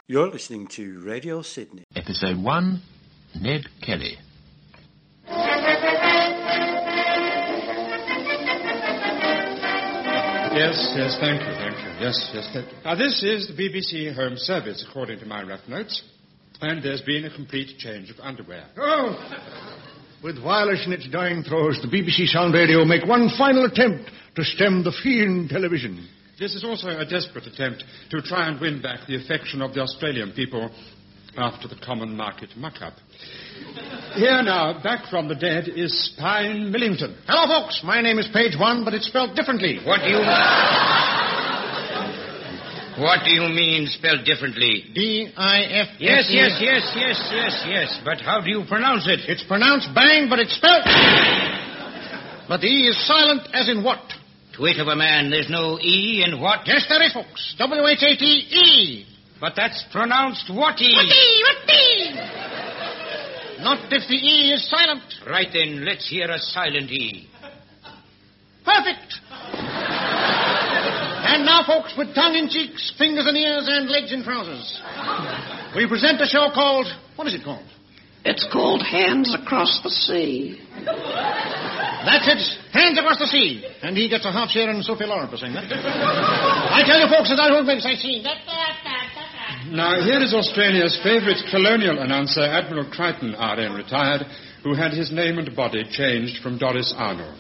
You're listening to Radio Sydney. Episode 1, Ned Kelly. Yes, thank you. Yes, thank you. Now, this is the BBC Home Service, according to my rough notes, and there's been a complete change of underwear. Oh! With wireless in its dying throes, the BBC Sound Radio make one final attempt to stem the fiend television. This is also a desperate attempt to try and win back the affection of the Australian people after the common market muck-up. Here now, back from the dead, is Spine Millington. Hello, folks. My name is Page One, but it's spelled differently. What do you mean spelled differently? D-I-F... Yes. But how do you pronounce it? It's pronounced bang, but it's spelled... But the E is silent as in what? Twit of a man, there's no E in what? Yes, there is, folks. W-H-A-T-E. But that's pronounced what-E. What-E? Not if the E is silent. Right then, let's hear a silent E. Perfect. And now, folks, with tongue in cheeks, fingers in ears, and legs in trousers, we present a show called... What is it called? It's called Hands Across the Sea. That's it. Hands Across the Sea. And he gets a half share in Sophie Loren for saying that. I tell you, folks, that I don't make say see. Now, here is Australia's favourite colonial announcer, Admiral Crichton, R.N. retired, who had his name and body changed from Doris Arnold.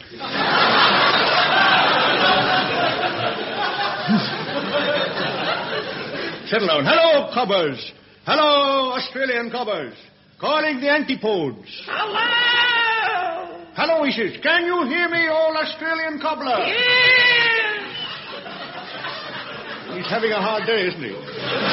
Settle down. Hello, cobbers. Hello, Australian cobbers. Calling the antipodes. Hello! Hello, he says. Can you hear me, old Australian cobbler? Yes! He's having a hard day, isn't he?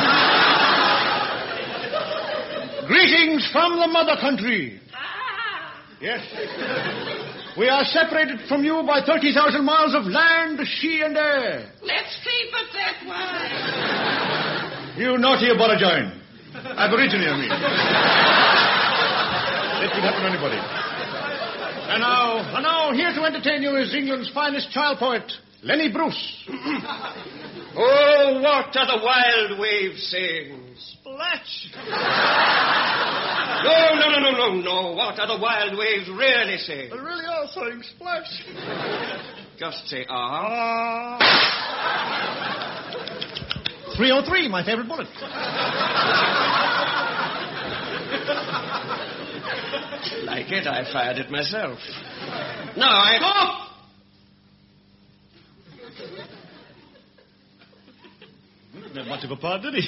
Greetings from the mother country. Yes. We are separated from you by 30,000 miles of land, sea, and air. Let's keep it that way. You naughty Aborigine. Aborigine, I mean. That could happen to anybody. And now, here to entertain you is England's finest child poet, Lenny Bruce. Oh, what are the wild waves saying? Splash! No. What are the wild waves really saying? They really are saying splash. Just say, ah. 303, my favorite bullet. Like it, I fired it myself. No, I... Stop! Not much of a part, did he?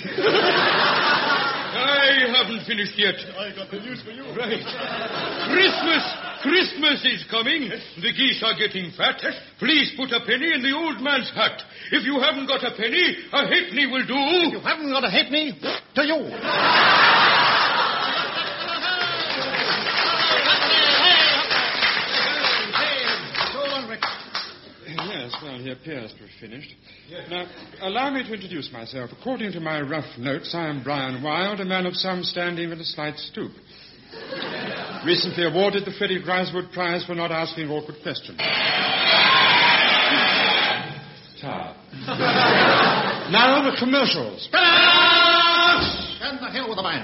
I haven't finished yet. I got the news for you. Right. Christmas is coming. The geese are getting fat. Please put a penny in the old man's hat. If you haven't got a penny, a halfpenny will do. If you haven't got a halfpenny, to you. Yes, well, he appears to have finished. Now, allow me to introduce myself. According to my rough notes, I am Brian Wilde, a man of some standing with a slight stoop. Recently awarded the Freddie Griswood Prize for not asking awkward questions. Now, the commercials. And the hell with the man.